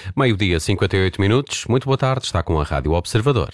Meio-dia, 58 minutos. Muito boa tarde, está com a Rádio Observador.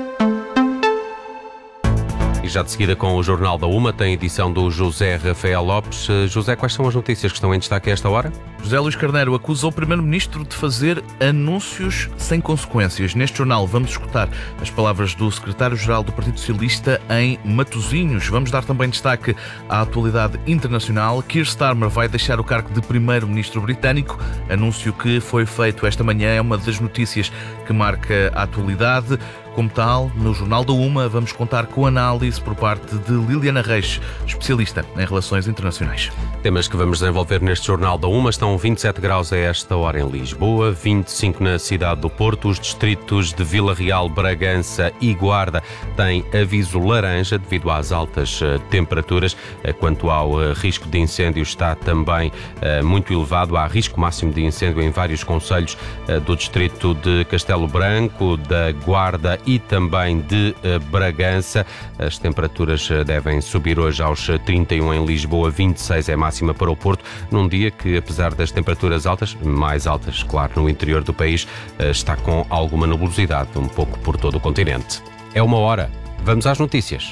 E já de seguida com o Jornal da Uma, tem edição do José Rafael Lopes. José, quais são as notícias que estão em destaque a esta hora? José Luís Carneiro acusa o Primeiro-Ministro de fazer anúncios sem consequências. Neste jornal vamos escutar as palavras do Secretário-Geral do Partido Socialista em Matosinhos. Vamos dar também destaque à atualidade internacional. Keir Starmer vai deixar o cargo de Primeiro-Ministro britânico. Anúncio que foi feito esta manhã, é uma das notícias que marca a atualidade. Como tal, no Jornal da Uma vamos contar com análise por parte de Liliana Reis, especialista em relações internacionais. Temas que vamos desenvolver neste Jornal da Uma: estão 27 graus a esta hora em Lisboa, 25 na cidade do Porto. Os distritos de Vila Real, Bragança e Guarda têm aviso laranja devido às altas temperaturas. Quanto ao risco de incêndio, está também muito elevado. Há risco máximo de incêndio em vários concelhos do distrito de Castelo Branco, da Guarda e também de Bragança. As temperaturas devem subir hoje aos 31 em Lisboa, 26 é máxima para o Porto, num dia que, apesar das temperaturas altas, mais altas, claro, no interior do país, está com alguma nebulosidade, um pouco por todo o continente. É uma hora. Vamos às notícias.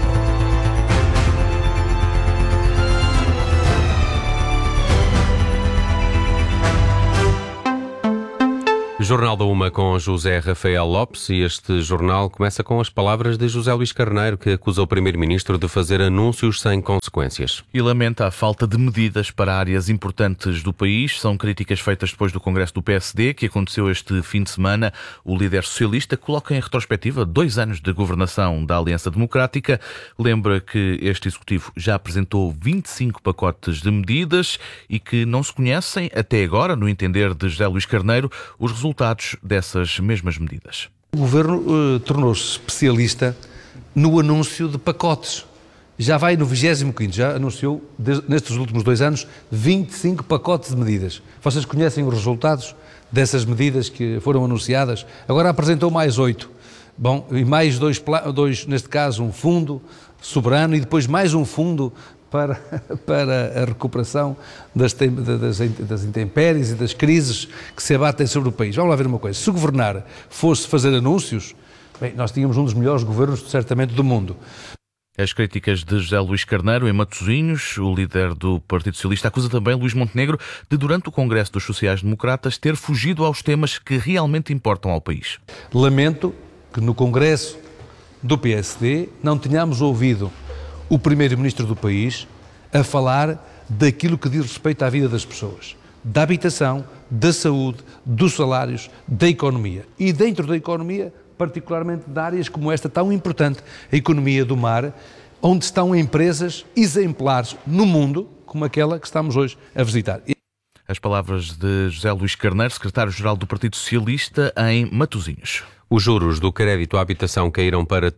Jornal da Uma com José Rafael Lopes, e este jornal começa com as palavras de José Luís Carneiro, que acusa o Primeiro-Ministro de fazer anúncios sem consequências. E lamenta a falta de medidas para áreas importantes do país. São críticas feitas depois do Congresso do PSD, que aconteceu este fim de semana. O líder socialista coloca em retrospectiva 2 anos de governação da Aliança Democrática. Lembra que este Executivo já apresentou 25 pacotes de medidas e que não se conhecem, até agora, no entender de José Luís Carneiro, os resultados dessas mesmas medidas. O Governo tornou-se especialista no anúncio de pacotes. Já vai no 25º, já anunciou, nestes últimos 2 anos, 25 pacotes de medidas. Vocês conhecem os resultados dessas medidas que foram anunciadas? Agora apresentou mais 8. Bom, e mais dois, neste caso, um fundo soberano e depois mais um fundo para a recuperação das intempéries e das crises que se abatem sobre o país. Vamos lá ver uma coisa. Se governar fosse fazer anúncios, bem, nós tínhamos um dos melhores governos, certamente, do mundo. As críticas de José Luís Carneiro em Matosinhos. O líder do Partido Socialista acusa também Luís Montenegro de, durante o Congresso dos Sociais-Democratas, ter fugido aos temas que realmente importam ao país. Lamento que no Congresso do PSD não tenhamos ouvido o Primeiro-Ministro do país a falar daquilo que diz respeito à vida das pessoas, da habitação, da saúde, dos salários, da economia. E dentro da economia, particularmente de áreas como esta tão importante, a economia do mar, onde estão empresas exemplares no mundo, como aquela que estamos hoje a visitar. As palavras de José Luís Carneiro, secretário-geral do Partido Socialista, em Matosinhos. Os juros do crédito à habitação caíram para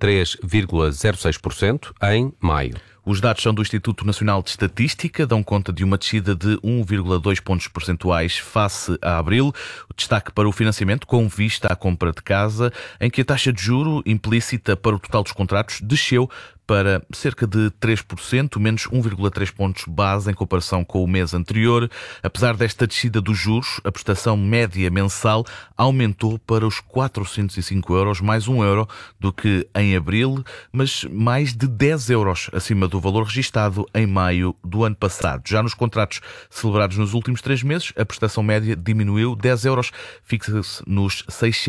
3,06% em maio. Os dados são do Instituto Nacional de Estatística, dão conta de uma descida de 1,2 pontos percentuais face a abril. O destaque para o financiamento com vista à compra de casa, em que a taxa de juro implícita para o total dos contratos desceu para cerca de 3%, menos 1,3 pontos base em comparação com o mês anterior. Apesar desta descida dos juros, a prestação média mensal aumentou para os 405 euros, mais €1 do que em abril, mas mais de 10 euros acima do valor registado em maio do ano passado. Já nos contratos celebrados nos últimos 3 meses, a prestação média diminuiu 10 euros, fixa-se nos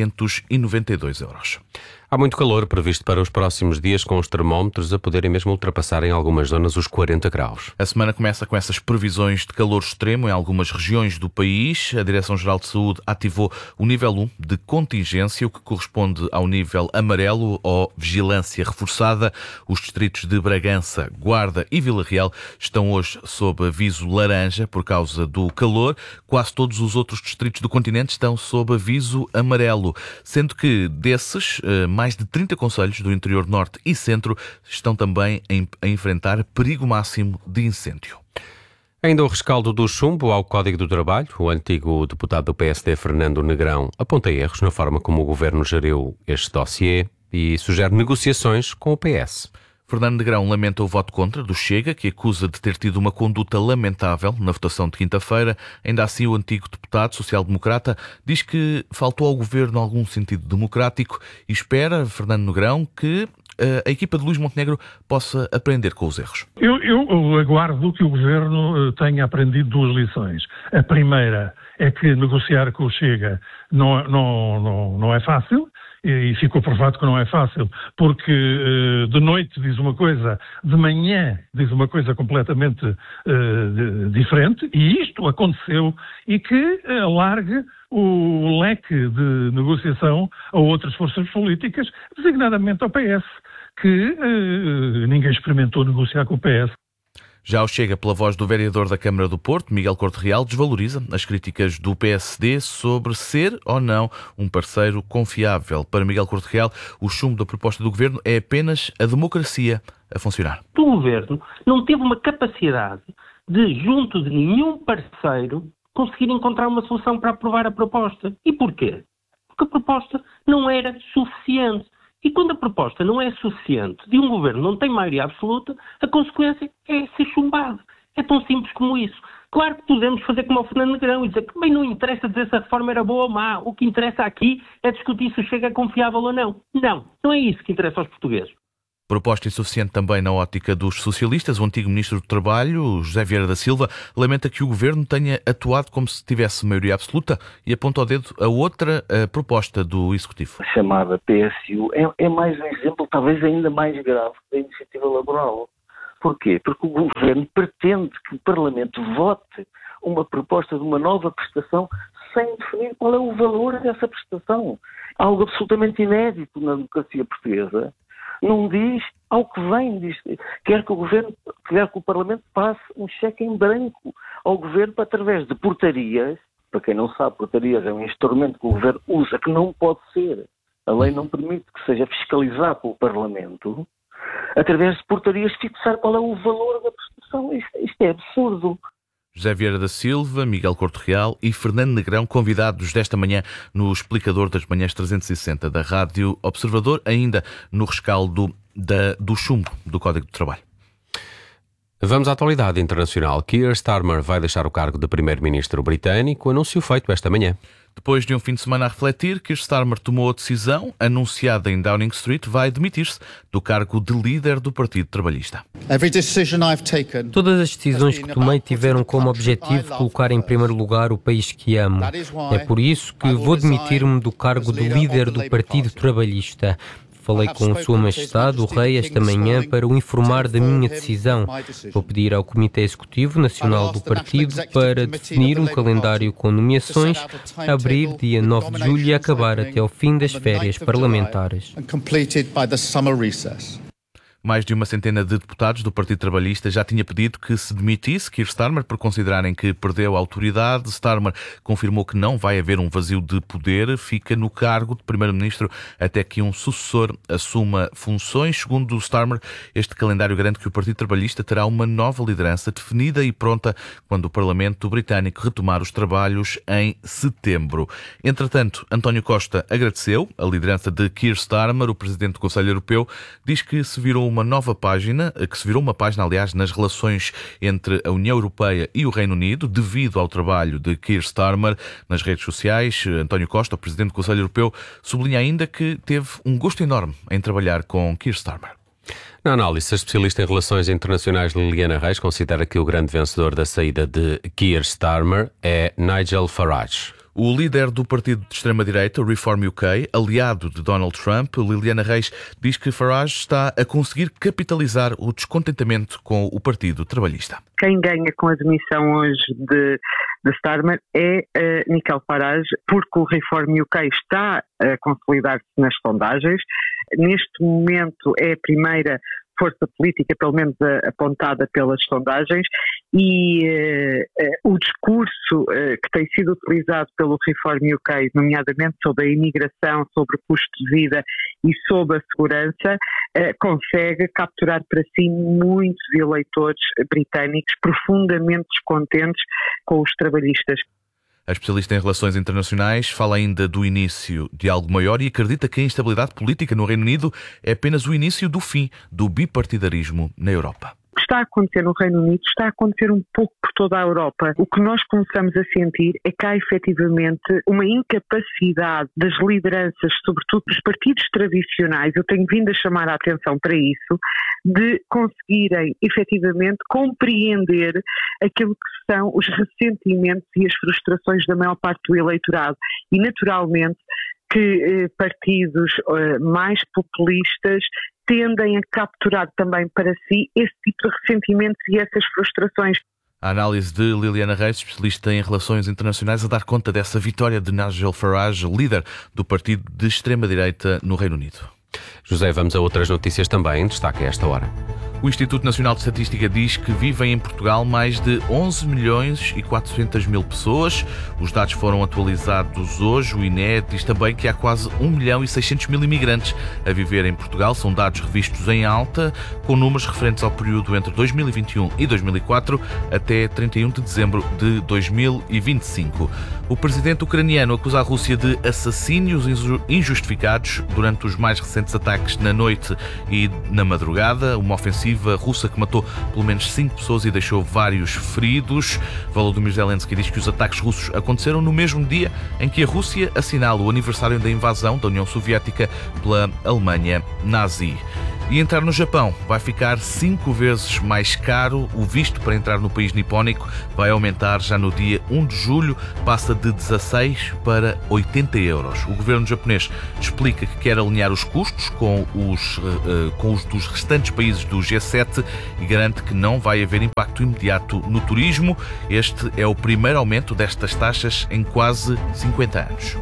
692 euros. Há muito calor previsto para os próximos dias, com os termómetros a poderem mesmo ultrapassar em algumas zonas os 40 graus. A semana começa com essas previsões de calor extremo em algumas regiões do país. A Direção-Geral de Saúde ativou o nível 1 de contingência, o que corresponde ao nível amarelo ou vigilância reforçada. Os distritos de Bragança, Guarda e Vila Real estão hoje sob aviso laranja por causa do calor. Quase todos os outros distritos do continente estão sob aviso amarelo, sendo que desses, mais de 30 concelhos do interior norte e centro estão também a enfrentar perigo máximo de incêndio. Ainda o rescaldo do chumbo ao Código do Trabalho. O antigo deputado do PSD, Fernando Negrão, aponta erros na forma como o governo geriu este dossiê e sugere negociações com o PS. Fernando Negrão lamenta o voto contra do Chega, que acusa de ter tido uma conduta lamentável na votação de quinta-feira. Ainda assim, o antigo deputado social-democrata diz que faltou ao governo algum sentido democrático e espera, Fernando Negrão, que a equipa de Luís Montenegro possa aprender com os erros. Eu aguardo que o governo tenha aprendido duas lições. A primeira é que negociar com o Chega não é fácil. E ficou provado que não é fácil, porque de noite diz uma coisa, de manhã diz uma coisa completamente diferente, e isto aconteceu, e que alargue o leque de negociação a outras forças políticas, designadamente ao PS, que ninguém experimentou negociar com o PS. Já o Chega, pela voz do vereador da Câmara do Porto, Miguel Corte Real, desvaloriza as críticas do PSD sobre ser ou não um parceiro confiável. Para Miguel Corte Real, o chumbo da proposta do governo é apenas a democracia a funcionar. O governo não teve uma capacidade de, junto de nenhum parceiro, conseguir encontrar uma solução para aprovar a proposta. E porquê? Porque a proposta não era suficiente. E quando a proposta não é suficiente, de um governo não tem maioria absoluta, a consequência é ser chumbado. É tão simples como isso. Claro que podemos fazer como o Fernando Negrão e dizer que bem não interessa dizer se a reforma era boa ou má. O que interessa aqui é discutir se o Chega é confiável ou não. Não é isso que interessa aos portugueses. Proposta insuficiente também na ótica dos socialistas. O antigo Ministro do Trabalho, José Vieira da Silva, lamenta que o Governo tenha atuado como se tivesse maioria absoluta e aponta o dedo a outra proposta do Executivo. A chamada PSU é mais um exemplo, talvez ainda mais grave, da iniciativa laboral. Porquê? Porque o Governo pretende que o Parlamento vote uma proposta de uma nova prestação sem definir qual é o valor dessa prestação. Algo absolutamente inédito na democracia portuguesa. Não diz ao que vem, quer que o Parlamento passe um cheque em branco ao Governo através de portarias. Para quem não sabe, portarias é um instrumento que o Governo usa, que não pode ser. A lei não permite que seja fiscalizado pelo Parlamento. Através de portarias fixar qual é o valor da prestação. Isto é absurdo. José Vieira da Silva, Miguel Corte Real e Fernando Negrão, convidados desta manhã no Explicador das Manhãs 360 da Rádio Observador, ainda no rescaldo do chumbo do Código de Trabalho. Vamos à atualidade internacional. Keir Starmer vai deixar o cargo de primeiro-ministro britânico, anúncio feito esta manhã. Depois de um fim de semana a refletir, Keir Starmer tomou a decisão, anunciada em Downing Street, vai demitir-se do cargo de líder do Partido Trabalhista. Todas as decisões que tomei tiveram como objetivo colocar em primeiro lugar o país que amo. É por isso que vou demitir-me do cargo de líder do Partido Trabalhista. Falei com Sua Majestade, o Rei, esta manhã para o informar da minha decisão. Vou pedir ao Comitê Executivo Nacional do Partido para definir um calendário com nomeações, abrir dia 9 de julho e acabar até ao fim das férias parlamentares. Mais de uma centena de deputados do Partido Trabalhista já tinha pedido que se demitisse Keir Starmer por considerarem que perdeu a autoridade. Starmer confirmou que não vai haver um vazio de poder, fica no cargo de primeiro-ministro até que um sucessor assuma funções. Segundo Starmer, este calendário garante que o Partido Trabalhista terá uma nova liderança definida e pronta quando o Parlamento britânico retomar os trabalhos em setembro. Entretanto, António Costa agradeceu a liderança de Keir Starmer. O presidente do Conselho Europeu diz que se virou uma página, aliás, nas relações entre a União Europeia e o Reino Unido, devido ao trabalho de Keir Starmer nas redes sociais. António Costa, o presidente do Conselho Europeu, sublinha ainda que teve um gosto enorme em trabalhar com Keir Starmer. Na análise, a especialista em relações internacionais Liliana Reis considera que o grande vencedor da saída de Keir Starmer é Nigel Farage. O líder do partido de extrema-direita, Reform UK, aliado de Donald Trump, Liliana Reis, diz que Farage está a conseguir capitalizar o descontentamento com o Partido Trabalhista. Quem ganha com a demissão hoje de Starmer é Nigel Farage, porque o Reform UK está a consolidar-se nas sondagens. Neste momento é a primeira força política, pelo menos apontada pelas sondagens, e o discurso que tem sido utilizado pelo Reform UK, nomeadamente sobre a imigração, sobre o custo de vida e sobre a segurança, consegue capturar para si muitos eleitores britânicos profundamente descontentes com os trabalhistas. A especialista em relações internacionais fala ainda do início de algo maior e acredita que a instabilidade política no Reino Unido é apenas o início do fim do bipartidarismo na Europa. O que está a acontecer no Reino Unido está a acontecer um pouco por toda a Europa. O que nós começamos a sentir é que há efetivamente uma incapacidade das lideranças, sobretudo dos partidos tradicionais, eu tenho vindo a chamar a atenção para isso, de conseguirem efetivamente compreender aquilo que são os ressentimentos e as frustrações da maior parte do eleitorado. E naturalmente que partidos mais populistas tendem a capturar também para si esse tipo de ressentimentos e essas frustrações. A análise de Liliana Reis, especialista em relações internacionais, a dar conta dessa vitória de Nigel Farage, líder do partido de extrema-direita no Reino Unido. José, vamos a outras notícias também em destaque a esta hora. O Instituto Nacional de Estatística diz que vivem em Portugal mais de 11 milhões e 400 mil pessoas. Os dados foram atualizados hoje. O INE diz também que há quase 1 milhão e 600 mil imigrantes a viver em Portugal. São dados revistos em alta, com números referentes ao período entre 2021 e 2004 até 31 de dezembro de 2025. O presidente ucraniano acusa a Rússia de assassínios injustificados durante os mais recentes ataques na noite e na madrugada. Uma ofensiva russa que matou pelo menos 5 pessoas e deixou vários feridos. Volodymyr Zelensky diz que os ataques russos aconteceram no mesmo dia em que a Rússia assinala o aniversário da invasão da União Soviética pela Alemanha nazi. E entrar no Japão vai ficar 5 vezes mais caro. O visto para entrar no país nipónico vai aumentar já no dia 1 de julho, passa de 16 para 80 euros. O governo japonês explica que quer alinhar os custos com os dos restantes países do G7 e garante que não vai haver impacto imediato no turismo. Este é o primeiro aumento destas taxas em quase 50 anos.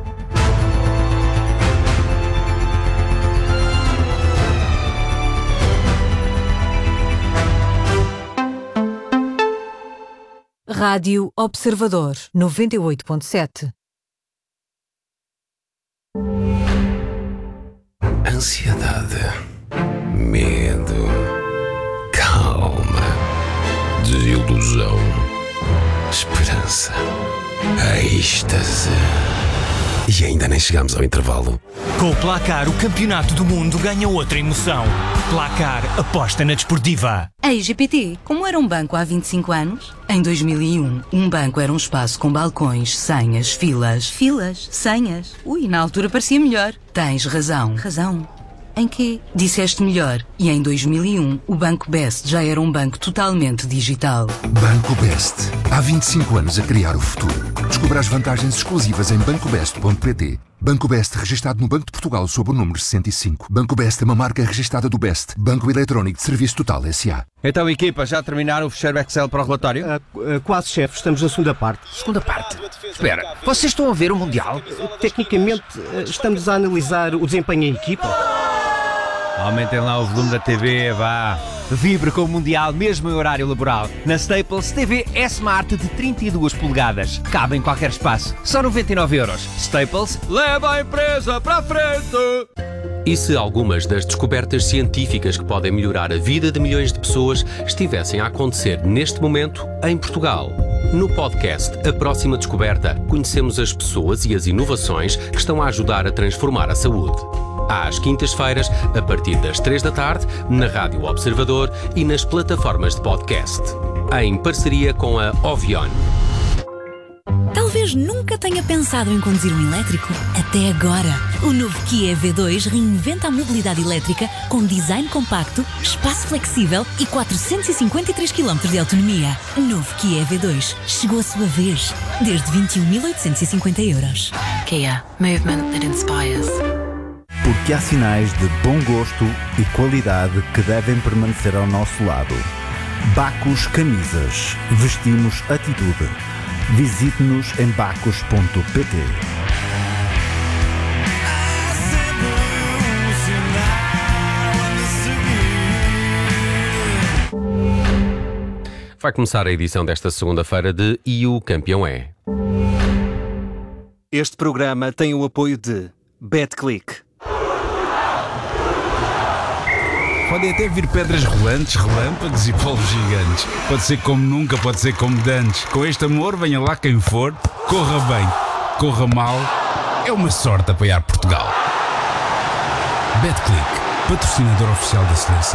Rádio Observador 98.7. Ansiedade, medo, calma, desilusão, esperança, êxtase. E ainda nem chegamos ao intervalo. Com o Placar, o campeonato do mundo ganha outra emoção. Placar, aposta na desportiva. Ei, GPT, como era um banco há 25 anos? Em 2001, um banco era um espaço com balcões, senhas, filas. Filas? Senhas? Ui, na altura parecia melhor. Tens razão. Razão? Em quê? Disseste melhor. E em 2001, o Banco Best já era um banco totalmente digital. Banco Best. Há 25 anos a criar o futuro. Descubra as vantagens exclusivas em bancobest.pt. Banco Best, registado no Banco de Portugal sob o número 65. Banco Best é uma marca registada do Best. Banco Eletrónico de Serviço Total S.A. Então, equipa, já terminaram o fecheiro Excel para o relatório? Quase, chefe. Estamos na segunda parte. Segunda parte? Espera, vocês estão a ver o Mundial? Tecnicamente, estamos a analisar o desempenho em equipa. Aumentem lá o volume da TV, vá. Vibre com o Mundial mesmo em horário laboral. Na Staples, TV S-Smart de 32 polegadas. Cabe em qualquer espaço. Só 99 euros. Staples, leva a empresa para a frente! E se algumas das descobertas científicas que podem melhorar a vida de milhões de pessoas estivessem a acontecer neste momento em Portugal? No podcast A Próxima Descoberta, conhecemos as pessoas e as inovações que estão a ajudar a transformar a saúde. Às quintas-feiras, a partir das 3 da tarde, na Rádio Observador e nas plataformas de podcast. Em parceria com a Ovion. Talvez nunca tenha pensado em conduzir um elétrico. Até agora. O novo Kia EV2 reinventa a mobilidade elétrica com design compacto, espaço flexível e 453 km de autonomia. Novo Kia EV2. Chegou a sua vez. Desde 21.850 euros. Kia. Movement that inspires. Porque há sinais de bom gosto e qualidade que devem permanecer ao nosso lado. Bacos Camisas. Vestimos atitude. Visite-nos em bacos.pt. Vai começar a edição desta segunda-feira de E o Campeão é. Este programa tem o apoio de BetClick. Podem até vir pedras rolantes, relâmpagos e polvos gigantes. Pode ser como nunca, pode ser como dantes. Com este amor, venha lá quem for, corra bem, corra mal, é uma sorte apoiar Portugal. Betclic, patrocinador oficial da seleção.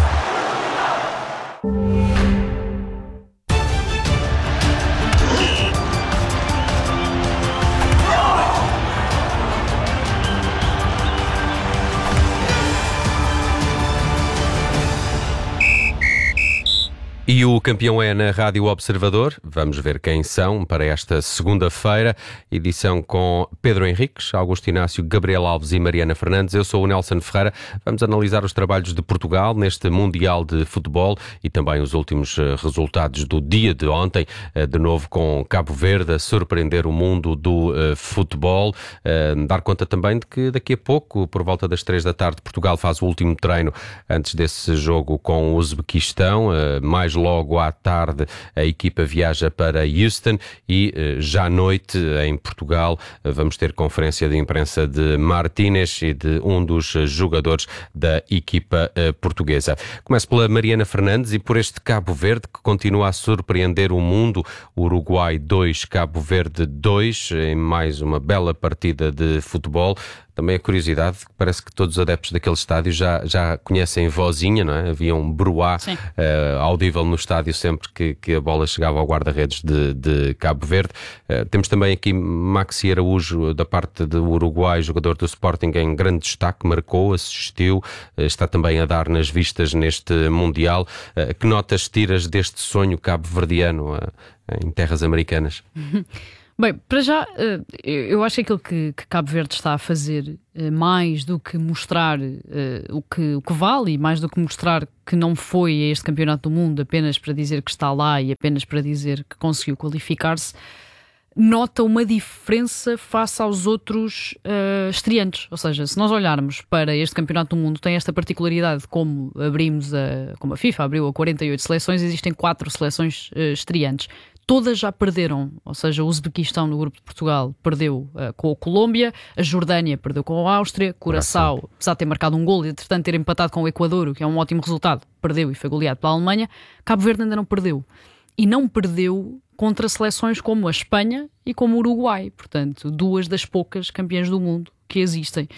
E o campeão é na Rádio Observador. Vamos ver quem são para esta segunda-feira. Edição com Pedro Henriques, Augusto Inácio, Gabriel Alves e Mariana Fernandes. Eu sou o Nelson Ferreira. Vamos analisar os trabalhos de Portugal neste Mundial de Futebol e também os últimos resultados do dia de ontem. De novo com Cabo Verde a surpreender o mundo do futebol. Dar conta também de que daqui a pouco, por volta das 3 da tarde, Portugal faz o último treino antes desse jogo com o Uzbequistão. Mais logo à tarde a equipa viaja para Houston e já à noite em Portugal vamos ter conferência de imprensa de Martínez e de um dos jogadores da equipa portuguesa. Começo pela Mariana Fernandes e por este Cabo Verde que continua a surpreender o mundo. Uruguai 2, Cabo Verde 2, em mais uma bela partida de futebol. Também a curiosidade, parece que todos os adeptos daquele estádio já conhecem vozinha, não é? Havia um bruá audível no estádio sempre que a bola chegava ao guarda-redes de Cabo Verde. Temos também aqui Maxi Araújo, da parte do Uruguai, jogador do Sporting em grande destaque, marcou, assistiu, está também a dar nas vistas neste Mundial. Que notas tiras deste sonho cabo-verdiano em terras americanas? Bem, para já, eu acho que aquilo que Cabo Verde está a fazer, mais do que mostrar o que vale e mais do que mostrar que não foi a este campeonato do mundo apenas para dizer que está lá e apenas para dizer que conseguiu qualificar-se, nota uma diferença face aos outros estreantes. Ou seja, se nós olharmos para este campeonato do mundo, tem esta particularidade, como a FIFA abriu a 48 seleções, existem 4 seleções estreantes. Todas já perderam, ou seja, o Uzbequistão no grupo de Portugal perdeu com a Colômbia, a Jordânia perdeu com a Áustria, Curaçao, apesar de ter marcado um gol e entretanto ter empatado com o Equador, o que é um ótimo resultado, perdeu e foi goleado pela Alemanha. Cabo Verde ainda não perdeu. E não perdeu contra seleções como a Espanha e como o Uruguai, portanto, 2 das poucas campeãs do mundo que existem.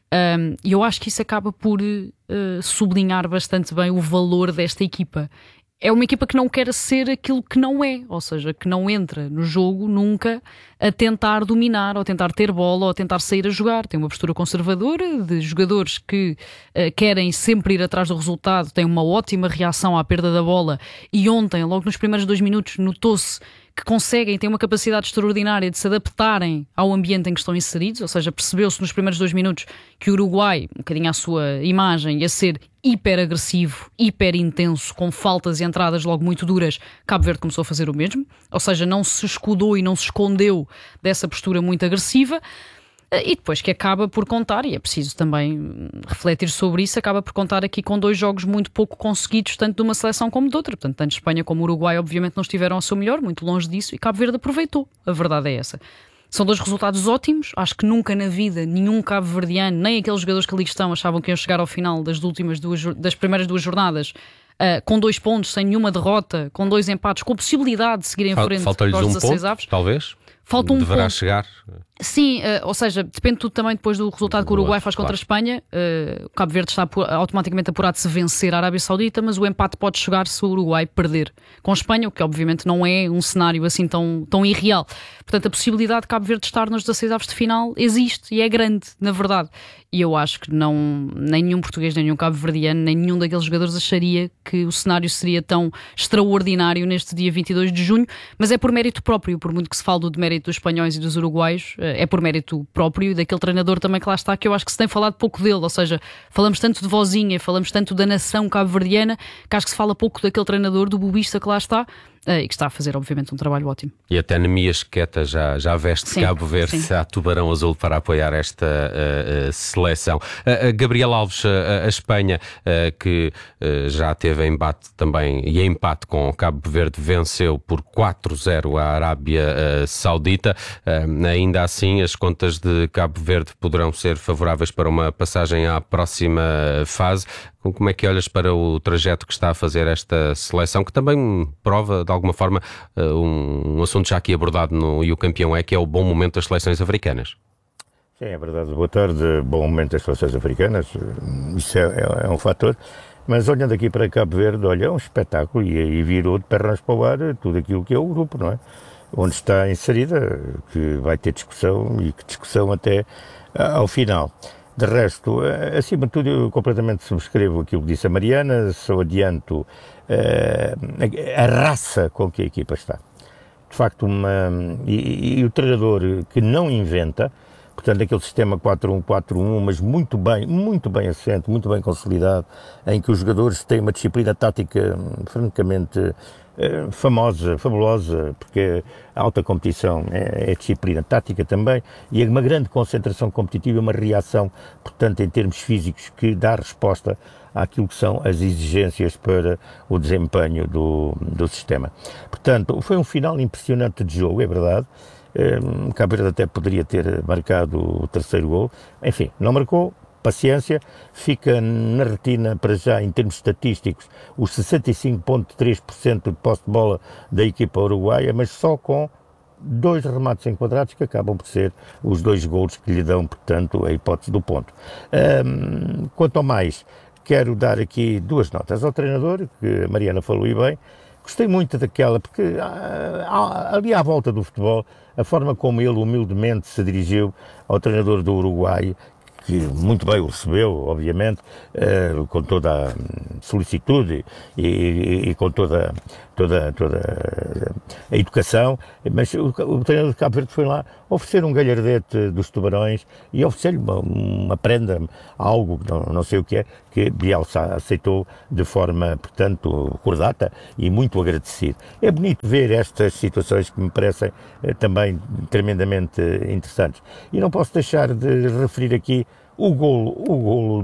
E eu acho que isso acaba por sublinhar bastante bem o valor desta equipa. É uma equipa que não quer ser aquilo que não é, ou seja, que não entra no jogo nunca a tentar dominar, ou a tentar ter bola, ou a tentar sair a jogar. Tem uma postura conservadora de jogadores que querem sempre ir atrás do resultado, têm uma ótima reação à perda da bola e ontem, logo nos primeiros 2 minutos, notou-se que conseguem, têm uma capacidade extraordinária de se adaptarem ao ambiente em que estão inseridos, ou seja, percebeu-se nos primeiros 2 minutos que o Uruguai, um bocadinho à sua imagem, ia ser hiper agressivo, hiper intenso, com faltas e entradas logo muito duras. Cabo Verde começou a fazer o mesmo, ou seja, não se escudou e não se escondeu dessa postura muito agressiva. E depois que acaba por contar, e é preciso também refletir sobre isso, acaba por contar aqui com 2 jogos muito pouco conseguidos, tanto de uma seleção como de outra. Portanto, tanto Espanha como Uruguai obviamente não estiveram ao seu melhor, muito longe disso, e Cabo Verde aproveitou. A verdade é essa. São 2 resultados ótimos. Acho que nunca na vida nenhum cabo-verdiano, nem aqueles jogadores que ali estão, achavam que iam chegar ao final das primeiras 2 jornadas com 2 pontos, sem nenhuma derrota, com 2 empates, com a possibilidade de seguir em frente aos 16 avos. Talvez? Falta um Deverá ponto. chegar. Sim, ou seja, depende tudo também depois do resultado que o Uruguai faz contra a Espanha. O Cabo Verde está automaticamente apurado se vencer a Arábia Saudita, mas o empate pode chegar se o Uruguai perder com a Espanha, o que obviamente não é um cenário assim tão irreal. Portanto, a possibilidade de Cabo Verde estar nos 16 avos de final existe e é grande, na verdade. E eu acho que nem nenhum português, nem nenhum cabo-verdiano, nem nenhum daqueles jogadores acharia que o cenário seria tão extraordinário neste dia 22 de junho, mas é por mérito próprio, por muito que se fale do demérito dos espanhóis e dos uruguaios, é por mérito próprio e daquele treinador também que lá está, que eu acho que se tem falado pouco dele, ou seja, falamos tanto de vozinha, falamos tanto da nação cabo-verdiana, que acho que se fala pouco daquele treinador, do bobista que lá está, e que está a fazer, obviamente, um trabalho ótimo. E até Nemias Queta já veste Cabo Verde a Tubarão Azul para apoiar esta seleção. Gabriel Alves, a Espanha, que já teve embate também e empate com Cabo Verde, venceu por 4-0 a Arábia Saudita. Ainda assim, as contas de Cabo Verde poderão ser favoráveis para uma passagem à próxima fase. Como é que olhas para o trajeto que está a fazer esta seleção, que também prova, de alguma forma, um assunto já aqui abordado no E o Campeão que é o bom momento das seleções africanas? Sim, é verdade. Boa tarde. Bom momento das seleções africanas. Isso é um fator. Mas olhando aqui para Cabo Verde, olha, é um espetáculo e virou de pernas para o ar tudo aquilo que é o grupo, não é? Onde está inserida, que vai ter discussão e que discussão até ao final. De resto, acima de tudo, eu completamente subscrevo aquilo que disse a Mariana, só adianto a raça com que a equipa está. De facto, e o treinador que não inventa, portanto, aquele sistema 4-1-4-1, mas muito bem assente, muito bem consolidado, em que os jogadores têm uma disciplina tática francamente famosa, fabulosa, porque a alta competição é disciplina tática também, e é uma grande concentração competitiva, uma reação, portanto, em termos físicos, que dá resposta àquilo que são as exigências para o desempenho do sistema. Portanto, foi um final impressionante de jogo, é verdade. Cabo Verde até poderia ter marcado o terceiro gol, enfim, não marcou. Paciência, fica na retina para já em termos estatísticos os 65,3% de posse de bola da equipa uruguaia, mas só com 2 remates enquadrados que acabam por ser os 2 golos que lhe dão, portanto, a hipótese do ponto. Quanto ao mais, quero dar aqui 2 notas ao treinador, que a Mariana falou e bem. Gostei muito daquela, porque ali à volta do futebol, a forma como ele humildemente se dirigiu ao treinador do Uruguai, que muito bem o recebeu, obviamente, com toda a solicitude e com toda a educação, mas o treinador de Cabo Verde foi lá oferecer um galhardete dos tubarões e oferecer-lhe uma prenda, algo, não sei o que é, que Bielsa aceitou de forma, portanto, cordata e muito agradecido. É bonito ver estas situações que me parecem também tremendamente interessantes. E não posso deixar de referir aqui o golo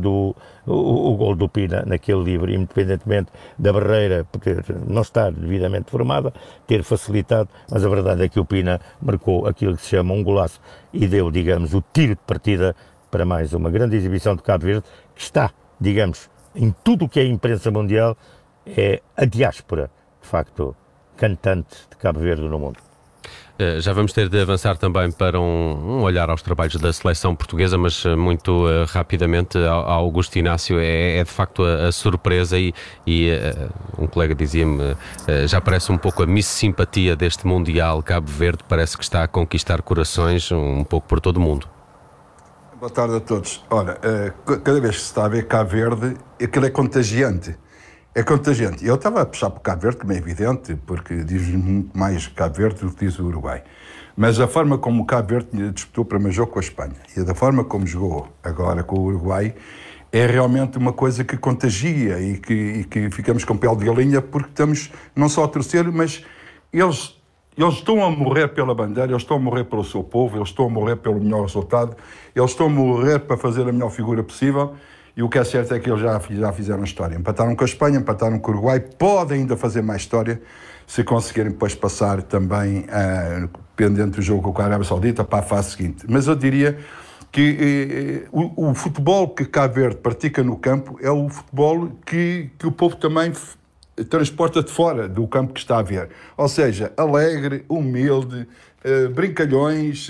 do Pina naquele livre, independentemente da barreira poder não estar devidamente formada, ter facilitado, mas a verdade é que o Pina marcou aquilo que se chama um golaço e deu, digamos, o tiro de partida para mais uma grande exibição de Cabo Verde, que está, digamos, em tudo o que é a imprensa mundial, é a diáspora, de facto, cantante de Cabo Verde no mundo. Já vamos ter de avançar também para um olhar aos trabalhos da seleção portuguesa, mas muito rapidamente ao Augusto Inácio, é de facto a surpresa e um colega dizia-me, já parece um pouco a Miss Simpatia deste Mundial. Cabo Verde parece que está a conquistar corações um pouco por todo o mundo. Boa tarde a todos. Ora, cada vez que se está a ver Cabo Verde, aquilo é contagiante. É contagiante. Eu estava a puxar para o Cabo Verde, como é evidente, porque diz muito mais Cabo Verde do que diz o Uruguai. Mas a forma como o Cabo Verde disputou o primeiro jogo com a Espanha e da forma como jogou agora com o Uruguai é realmente uma coisa que contagia e que ficamos com pele de galinha, porque estamos não só a torcer, mas eles estão a morrer pela bandeira, eles estão a morrer pelo seu povo, eles estão a morrer pelo melhor resultado, eles estão a morrer para fazer a melhor figura possível. E o que é certo é que eles já fizeram história. Empataram com a Espanha, empataram com o Uruguai, podem ainda fazer mais história se conseguirem depois passar também, dependendo do jogo com a Arábia Saudita, para a fase seguinte. Mas eu diria que o futebol que Cabo Verde pratica no campo é o futebol que o povo também transporta de fora do campo que está a ver. Ou seja, alegre, humilde, brincalhões,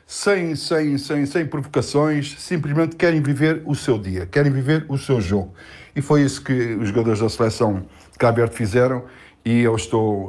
sem provocações, simplesmente querem viver o seu dia, querem viver o seu jogo. E foi isso que os jogadores da seleção de Cabo Verde fizeram e eu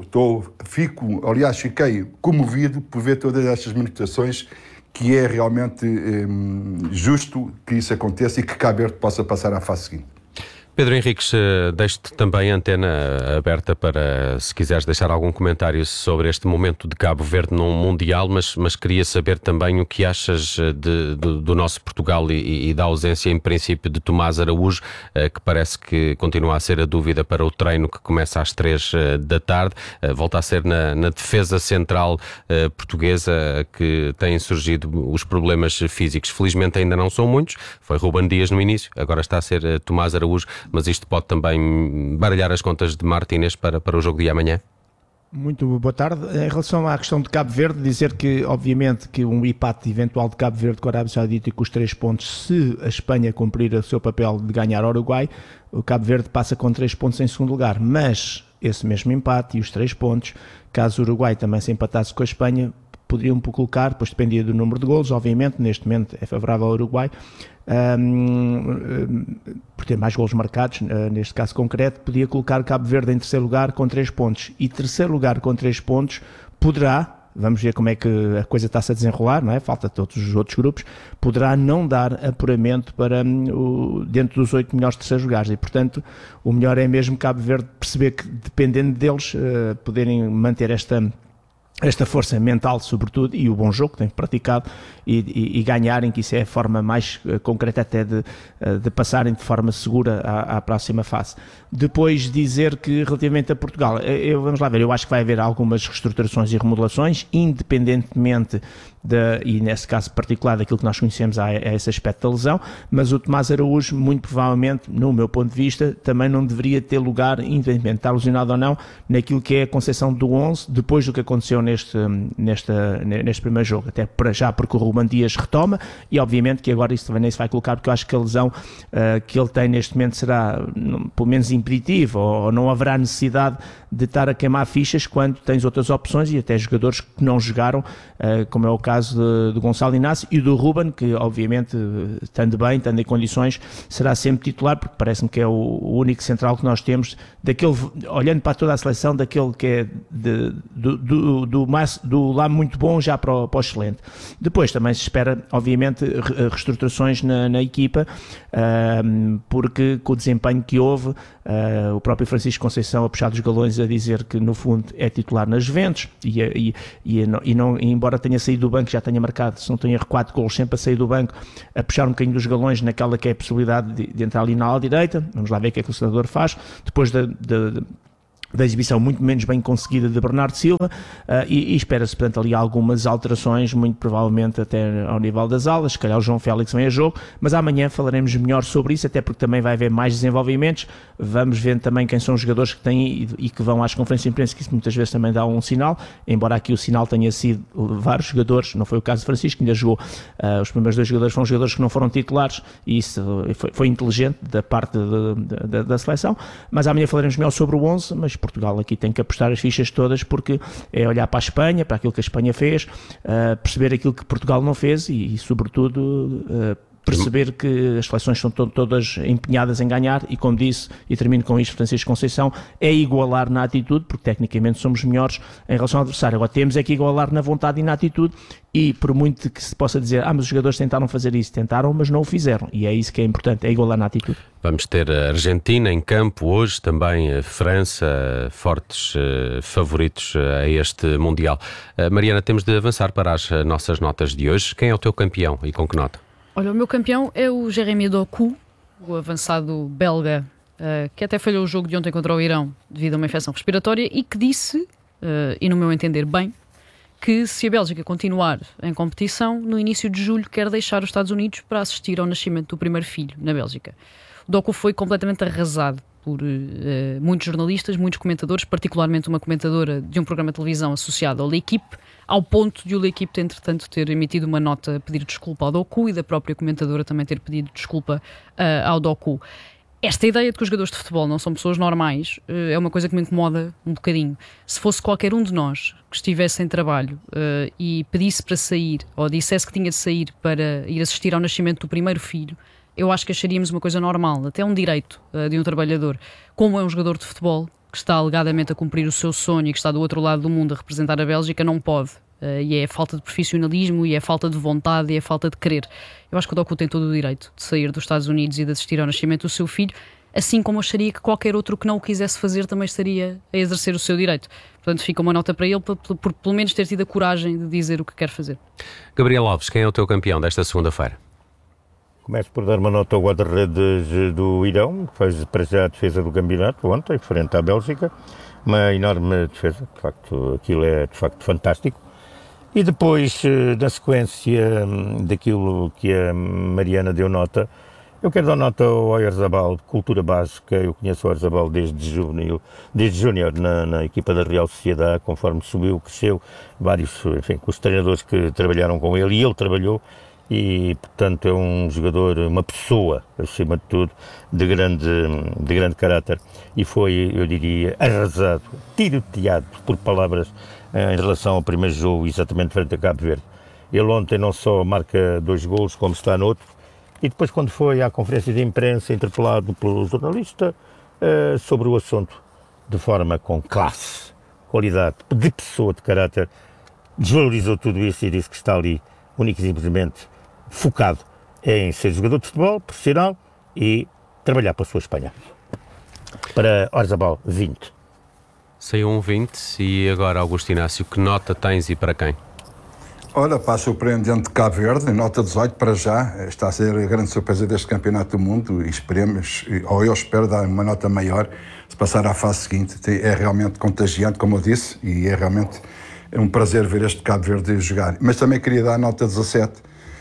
fiquei comovido por ver todas estas manifestações, que é realmente justo que isso aconteça e que Cabo Verde possa passar à fase seguinte. Pedro Henriques, deixo-te também a antena aberta para, se quiseres deixar algum comentário sobre este momento de Cabo Verde num Mundial, mas queria saber também o que achas do nosso Portugal e da ausência, em princípio, de Tomás Araújo, que parece que continua a ser a dúvida para o treino que começa às 3 da tarde. Volta a ser na defesa central portuguesa que têm surgido os problemas físicos. Felizmente ainda não são muitos. Foi Ruben Dias no início, agora está a ser Tomás Araújo, mas isto pode também baralhar as contas de Martínez para o jogo de amanhã? Muito boa tarde. Em relação à questão de Cabo Verde, dizer que, obviamente, que um empate eventual de Cabo Verde com a Arábia Saudita e com os 3 pontos, se a Espanha cumprir o seu papel de ganhar ao Uruguai, o Cabo Verde passa com 3 pontos em segundo lugar. Mas esse mesmo empate e os 3 pontos, caso o Uruguai também se empatasse com a Espanha, poderiam colocar, pois dependia do número de golos, obviamente, neste momento é favorável ao Uruguai, por ter mais golos marcados, neste caso concreto, podia colocar Cabo Verde em terceiro lugar com 3 pontos. E terceiro lugar com 3 pontos poderá, vamos ver como é que a coisa está-se a desenrolar, não é? Falta todos os outros grupos, poderá não dar apuramento para dentro dos 8 melhores terceiros lugares. E, portanto, o melhor é mesmo Cabo Verde perceber que, dependendo deles, poderem manter esta força mental, sobretudo, e o bom jogo que têm praticado e ganharem, que isso é a forma mais concreta até de passarem de forma segura à próxima fase. Depois dizer que, relativamente a Portugal, vamos lá ver, eu acho que vai haver algumas reestruturações e remodelações, independentemente e nesse caso particular daquilo que nós conhecemos a esse aspecto da lesão, mas o Tomás Araújo, muito provavelmente, no meu ponto de vista, também não deveria ter lugar, independentemente de estar lesionado ou não, naquilo que é a concepção do 11, depois do que aconteceu neste primeiro jogo, até para já porque o Ruben Dias retoma, e obviamente que agora isso também nem se vai colocar, porque eu acho que a lesão que ele tem neste momento será, pelo menos, impeditiva, ou não haverá necessidade de estar a queimar fichas quando tens outras opções e até jogadores que não jogaram, como é o caso de Gonçalo Inácio e do Ruben, que obviamente, estando bem, estando em condições, será sempre titular, porque parece-me que é o único central que nós temos, olhando para toda a seleção, daquele que é do lá muito bom já para o excelente. Depois também se espera, obviamente, reestruturações na equipa, porque com o desempenho que houve, o próprio Francisco Conceição a puxar dos galões a dizer que no fundo é titular nas Juventus e embora tenha saído do banco, já tenha marcado, se não tenho erro, 4 golos sempre a sair do banco, a puxar um bocadinho dos galões naquela que é a possibilidade de entrar ali na ala direita. Vamos lá ver o que é que o treinador faz depois da exibição muito menos bem conseguida de Bernardo Silva, e espera-se, portanto, ali algumas alterações, muito provavelmente até ao nível das alas. Se calhar o João Félix vem a jogo, mas amanhã falaremos melhor sobre isso, até porque também vai haver mais desenvolvimentos. Vamos ver também quem são os jogadores que têm e que vão às conferências de imprensa, que isso muitas vezes também dá um sinal, embora aqui o sinal tenha sido vários jogadores, não foi o caso de Francisco, que ainda jogou. Os primeiros 2 jogadores foram jogadores que não foram titulares, e isso foi inteligente da parte da seleção. Mas amanhã falaremos melhor sobre o 11, mas Portugal aqui tem que apostar as fichas todas, porque é olhar para a Espanha, para aquilo que a Espanha fez, perceber aquilo que Portugal não fez e sobretudo, perceber que as seleções são todas empenhadas em ganhar e, como disse, e termino com isto, Francisco Conceição, é igualar na atitude, porque tecnicamente somos melhores em relação ao adversário. Agora temos é que igualar na vontade e na atitude, e por muito que se possa dizer, mas os jogadores tentaram fazer isso, tentaram, mas não o fizeram, e é isso que é importante, é igualar na atitude. Vamos ter a Argentina em campo hoje, também a França, fortes favoritos a este Mundial. Mariana, temos de avançar para as nossas notas de hoje. Quem é o teu campeão e com que nota? Olha, o meu campeão é o Jérémy Doku, o avançado belga, que até falhou o jogo de ontem contra o Irão devido a uma infecção respiratória e que disse, e no meu entender bem, que se a Bélgica continuar em competição, no início de julho quer deixar os Estados Unidos para assistir ao nascimento do primeiro filho na Bélgica. O Doku foi completamente arrasado por muitos jornalistas, muitos comentadores, particularmente uma comentadora de um programa de televisão associado ao L'Équipe, ao ponto de o L'Équipe, entretanto, ter emitido uma nota a pedir desculpa ao Doku e da própria comentadora também ter pedido desculpa ao Doku. Esta ideia de que os jogadores de futebol não são pessoas normais é uma coisa que me incomoda um bocadinho. Se fosse qualquer um de nós que estivesse em trabalho e pedisse para sair, ou dissesse que tinha de sair para ir assistir ao nascimento do primeiro filho, eu acho que acharíamos uma coisa normal, até um direito de um trabalhador. Como é um jogador de futebol que está alegadamente a cumprir o seu sonho e que está do outro lado do mundo a representar a Bélgica, não pode. E é falta de profissionalismo, e é falta de vontade, e é falta de querer. Eu acho que o Doku tem todo o direito de sair dos Estados Unidos e de assistir ao nascimento do seu filho, assim como acharia que qualquer outro que não o quisesse fazer também estaria a exercer o seu direito. Portanto, fica uma nota para ele por pelo menos ter tido a coragem de dizer o que quer fazer. Gabriel Alves, quem é o teu campeão desta segunda-feira? Começo por dar uma nota ao guarda-redes do Irão, que fez para já a defesa do campeonato ontem, frente à Bélgica. Uma enorme defesa, de facto, aquilo é de facto fantástico. E depois, na sequência daquilo que a Mariana deu nota, eu quero dar nota ao Oyarzabal, cultura básica. Eu conheço o Oyarzabal desde júnior na equipa da Real Sociedade, conforme subiu, cresceu, vários, enfim, com os treinadores que trabalharam com ele, e ele trabalhou, e portanto é um jogador, uma pessoa, acima de tudo, de grande caráter, e foi, eu diria, arrasado, tiroteado por palavras em relação ao primeiro jogo, exatamente frente a Cabo Verde. Ele ontem não só marca 2 golos, como está no outro. E depois, quando foi à conferência de imprensa, interpelado pelo jornalista sobre o assunto, de forma com classe, qualidade, de pessoa, de caráter, desvalorizou tudo isso e disse que está ali, única e simplesmente, focado em ser jogador de futebol, profissional e trabalhar para a sua Espanha. Para Oyarzabal, 20. Saiu um 20 e agora, Augusto Inácio, que nota tens e para quem? Olha, para a surpreendente Cabo Verde, nota 18 para já, está a ser a grande surpresa deste Campeonato do Mundo e esperemos, ou eu espero dar uma nota maior, se passar à fase seguinte. É realmente contagiante, como eu disse, e é realmente um prazer ver este Cabo Verde jogar. Mas também queria dar a nota 17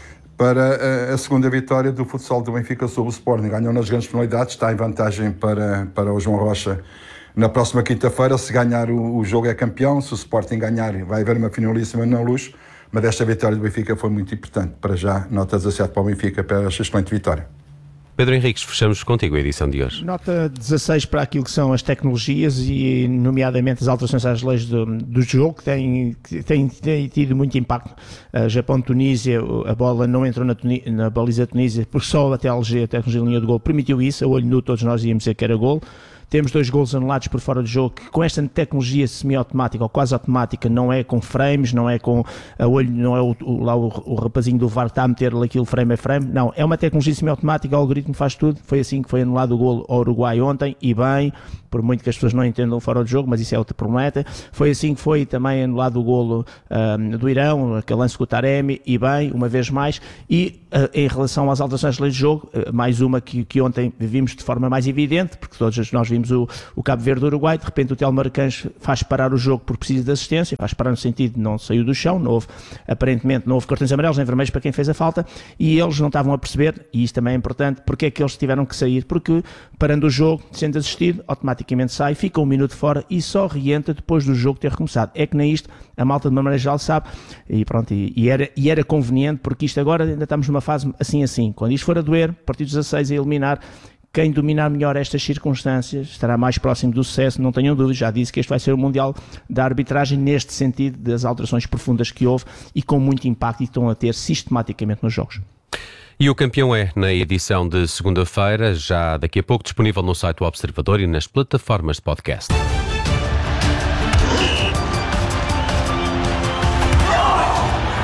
para a segunda vitória do futsal do Benfica sobre o Sporting. Ganhou nas grandes penalidades, está em vantagem para o João Rocha na próxima quinta-feira. Se ganhar o jogo é campeão, se o Sporting ganhar vai haver uma finalíssima na Luz. Mas esta vitória do Benfica foi muito importante. Para já, nota 17 para o Benfica, para esta excelente vitória. Pedro Henriques, fechamos contigo a edição de hoje. Nota 16 para aquilo que são as tecnologias e, nomeadamente, as alterações às leis do jogo, que têm tido muito impacto. Japão-Tunísia, a bola não entrou na baliza da Tunísia, porque só até Alger, a tecnologia de linha de gol, permitiu isso. A olho nu, todos nós íamos dizer que era gol. Temos 2 golos anulados por fora do jogo, que com esta tecnologia semi-automática ou quase automática, não é com frames, não é com a olho, não é o rapazinho do VAR que está a meter aquilo frame a frame, não, é uma tecnologia semi-automática, o algoritmo faz tudo. Foi assim que foi anulado o golo ao Uruguai ontem, e bem, por muito que as pessoas não entendam fora do jogo, mas isso é outro problema. Foi assim que foi também anulado o golo do Irão, aquele lance com o Taremi, e bem, uma vez mais. E em relação às alterações de lei de jogo, mais uma que ontem vimos de forma mais evidente, porque todos nós vimos o Cabo Verde do Uruguai, de repente o Telmo Arcanjo faz parar o jogo por precisa de assistência, faz parar no sentido de não saiu do chão, aparentemente não houve cartões amarelos nem vermelhos para quem fez a falta, e eles não estavam a perceber, e isto também é importante, porque é que eles tiveram que sair, porque parando o jogo, sendo assistido, automaticamente sai, fica 1 minuto fora e só reentra depois do jogo ter recomeçado. É que nem isto, a malta de uma maneira geral sabe, e pronto, e era conveniente, porque isto agora ainda estamos numa fase assim, quando isto for a doer, a partir dos 16 a eliminar, quem dominar melhor estas circunstâncias estará mais próximo do sucesso, não tenham dúvida. Já disse que este vai ser o Mundial da arbitragem neste sentido das alterações profundas que houve e com muito impacto e estão a ter sistematicamente nos jogos. E o campeão é na edição de segunda-feira, já daqui a pouco disponível no site do Observador e nas plataformas de podcast.